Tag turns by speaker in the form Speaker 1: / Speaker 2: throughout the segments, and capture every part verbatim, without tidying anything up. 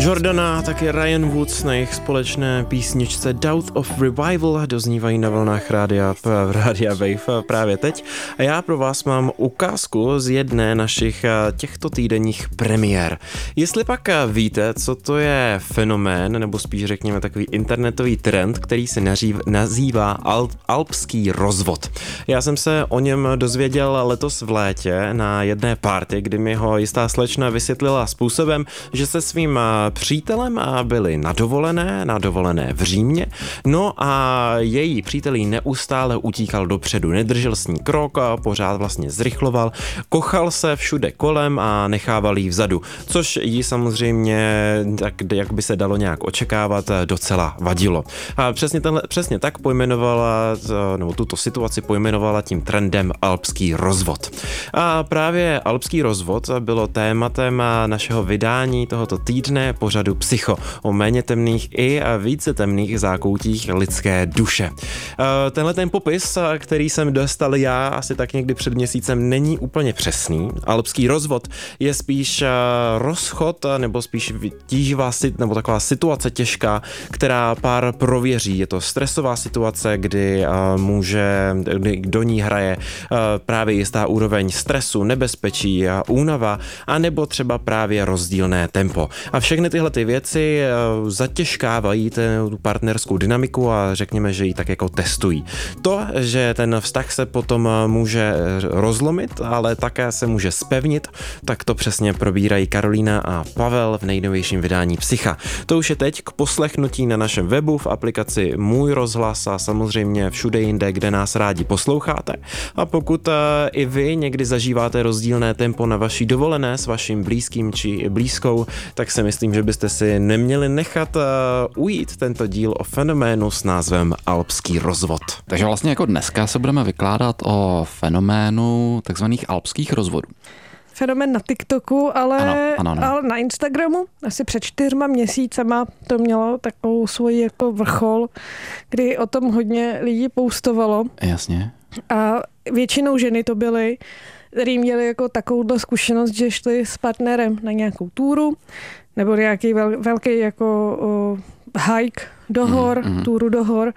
Speaker 1: Jordana, taky Ryan Woods na jejich společné písničce Doubt of Revival doznívají na vlnách rádia, rádia Wave právě teď. A já pro vás mám ukázku z jedné našich těchto týdenních premiér. Jestli pak víte, co to je fenomén, nebo spíš řekněme takový internetový trend, který se nařív, nazývá al, alpský rozvod. Já jsem se o něm dozvěděl letos v létě na jedné party, kdy mi ho jistá slečna vysvětlila způsobem, že se svým přítelem byli na dovolené, na dovolené v Římě, no a její přítel jí neustále utíkal dopředu, nedržel s ní krok, pořád vlastně zrychloval, kochal se všude kolem a nechával jí vzadu, což jí samozřejmě, tak, jak by se dalo nějak očekávat, docela vadilo. A přesně, tenhle, přesně tak pojmenovala, nebo tuto situaci pojmenovala tím trendem alpský rozvod. A právě alpský rozvod bylo tématem našeho vydání tohoto týdne pořadu Psycho o méně temných i více temných zákoutích lidské duše. Tenhle ten popis, který jsem dostal já asi tak někdy před měsícem, není úplně přesný. Alpský rozvod je spíš rozchod nebo spíš tíživá nebo taková situace těžká, která pár prověří. Je to stresová situace, kdy může, kdy do ní hraje právě jistá úroveň stresu, nebezpečí, únava a nebo třeba právě rozdílné tempo. A všechny tyhle ty věci zatěžkávají tu partnerskou dynamiku a řekněme, že ji tak jako testují. To, že ten vztah se potom může rozlomit, ale také se může zpevnit, tak to přesně probírají Karolína a Pavel v nejnovějším vydání Psycha. To už je teď k poslechnutí na našem webu, v aplikaci Můj rozhlas a samozřejmě všude jinde, kde nás rádi posloucháte. A pokud i vy někdy zažíváte rozdílné tempo na vaší dovolené s vaším blízkým či blízkou, tak si myslím, že byste si neměli nechat uh, ujít tento díl o fenoménu s názvem alpský rozvod.
Speaker 2: Takže vlastně jako dneska se budeme vykládat o fenoménu takzvaných alpských rozvodů.
Speaker 3: Fenomén na TikToku, ale,
Speaker 2: ano, ano, ano.
Speaker 3: ale na Instagramu asi před čtyřma měsícema to mělo takovou svoji jako vrchol, kdy o tom hodně lidí postovalo.
Speaker 2: Jasně.
Speaker 3: A většinou ženy to byly, který měli jako takovouhle zkušenost, že šli s partnerem na nějakou túru, nebo nějaký vel, velký jako uh, hike do hor, mm-hmm. túru do hor.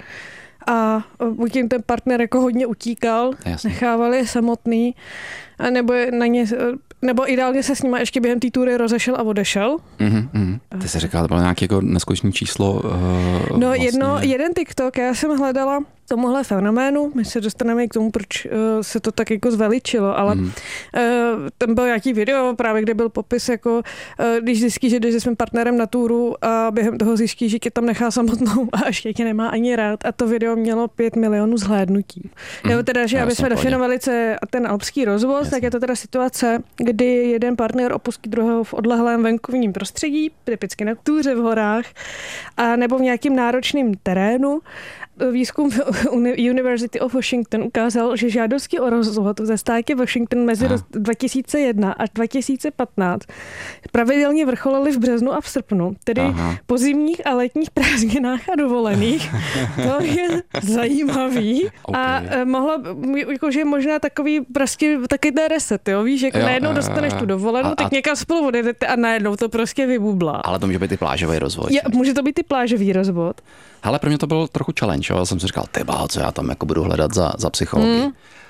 Speaker 3: A buď jim ten partner jako hodně utíkal, Jasně. nechával je samotný, a nebo na ně, nebo ideálně se s nima ještě během té túry rozešel a odešel.
Speaker 2: Mm-hmm, mm. Ty jsi říkala, to bylo nějaké jako neskutečné číslo. Uh,
Speaker 3: no
Speaker 2: vlastně.
Speaker 3: jedno, jeden TikTok, já jsem hledala tomuhle fenoménu, my se dostaneme k tomu, proč uh, se to tak jako zveličilo, ale mm. uh, tam byl nějaký video právě, kde byl popis jako, uh, když zjistí, že jdeš se svým partnerem na túru a během toho zjistí, že tě tam nechá samotnou a ještě tě nemá ani rád a to video mělo pět milionů zhlédnutí. Mm. Nebo teda, že aby jsme definovali, co je ten alpský rozvod, Jasně. tak je to teda situace, kdy jeden partner opustí druhého v odlehlém venkovním prostředí, typicky na túře v horách, a nebo v nějakým náročným terénu. Výzkum University of Washington ukázal, že žádosti o rozvod ve státě Washington mezi Aha. dva tisíce jedna až dva tisíce patnáct pravidelně vrcholily v březnu a v srpnu, tedy Aha. po zimních a letních prázdninách a dovolených. To je zajímavý. Okay. A mohlo, jakože možná takový prostě taky ten reset, jo? Víš, jako jo, najednou uh, dostaneš tu dovolenou, a, tak a... někam spolu odjedete a najednou to prostě vybubla.
Speaker 2: Ale to může být i plážový rozvod.
Speaker 3: Je, může to být i plážový rozvod.
Speaker 2: Hele, pro mě to byl trochu challenge, jo? Já jsem si říkal, tyba, co já tam jako budu hledat za, za psychologii. Mm.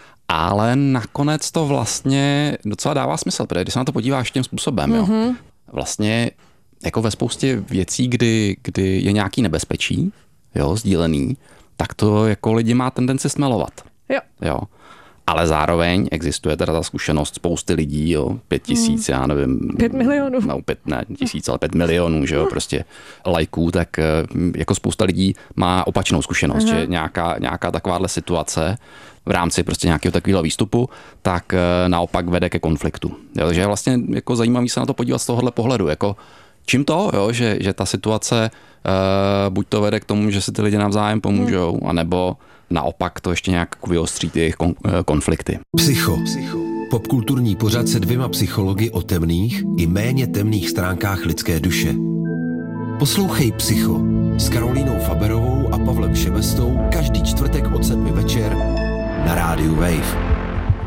Speaker 2: Ale nakonec to vlastně docela dává smysl, protože když se na to podíváš tím způsobem, mm-hmm. jo? Vlastně jako ve spoustě věcí, kdy, kdy je nějaký nebezpečí, jo, sdílený, tak to jako lidi má tendenci smelovat. Jo. jo. Ale zároveň existuje teda ta zkušenost spousty lidí, jo, pět tisíc, hmm. já nevím.
Speaker 3: Pět milionů.
Speaker 2: No, pět, ne tisíc, ale pět milionů, že jo, prostě lajků, tak jako spousta lidí má opačnou zkušenost, Aha. že nějaká, nějaká takováhle situace v rámci prostě nějakého takového výstupu, tak naopak vede ke konfliktu. Jo, takže je vlastně jako zajímavý se na to podívat z tohohle pohledu, jako čím to, jo, že, že ta situace uh, buď to vede k tomu, že si ty lidi navzájem pomůžou, hmm. anebo naopak to ještě nějak vyostří ty jejich kon, konflikty.
Speaker 4: Psycho. Popkulturní pořad se dvěma psychologi o temných i méně temných stránkách lidské duše. Poslouchej Psycho s Karolínou Faberovou a Pavlem Šebestou každý čtvrtek od sedmi večer na rádiu Wave.